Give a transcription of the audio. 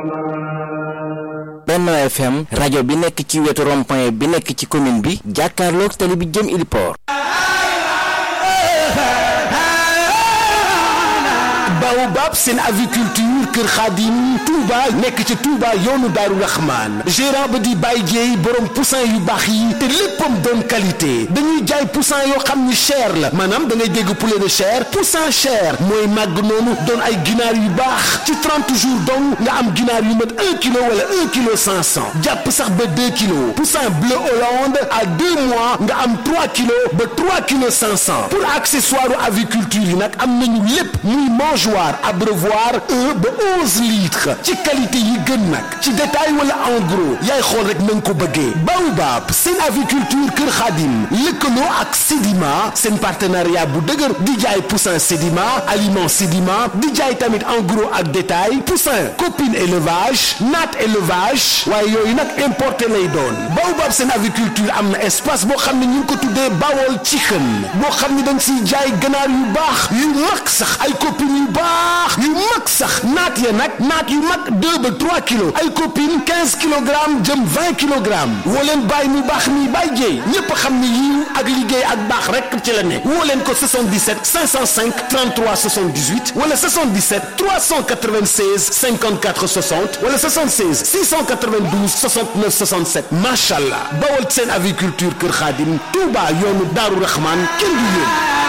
Benno FM rajo bi nekk ci wetu rond-point bi nekk ci commune bi jàkkaarloog tali bi jëm Iliport. Baobab seen aviculture Kër Khadim Touba nekk ci Touba yoonu Daaru Rahman gérant ba di Baye Dieye borom poussin yu baax yi te léppam doon qualité dañuy jaay poussin yoo xam ni cher la maanaam da ngay dégg poulet de chair poussin cher mooy màgg noonu doon ay ginaar yu baax ci 30 jours donc nga am ginaar yu mat 1 kilo wala 1 kilo 500 jàpp sax ba 2 kilos poussin bleu Hollande à 2 mois nga am 3 kilos ba 3 kilos 500 pour accessoire aviculture yi nag am nañu lépp muy mangeoire abreuvoir 1 ba 11 litres ci qualité yi gën nag ci détail wala en gros yaay xool rek na nga ko bëggee Baobab seen aviculture Kër Khadim lëkkaloo ak Sedima seen partenariat bu dëgër di jaay poussin Sedima aliment Sedima di jaay tamit en gros ak détail poussin copine élevage naat élevage waaye yooyu nag importé lay doon Baobab seen aviculture am na espace boo xam ne ñu ngi ko tuddee Bawol Chicken boo xam ne dañ siy jaay ganaar yu baax yu mag sax ay copines yu baax yu mag sax naat ya nag naat yu mag 2 ba 3 kilos ay copines 15 kilogrammes jëm 20 kilogrammes woo leen bàyyi mu baax mi Baye Dieye ñépp xam ne yiw ak liggéey ak baax rek ci la ne woo leen ko 77 505 33 78 wala 77 396 54 60 wala 76 692 69 67 macha allah bawal seen aviculture Kër Khadim Touba yoonu Daaru Rahman kenn du yéen.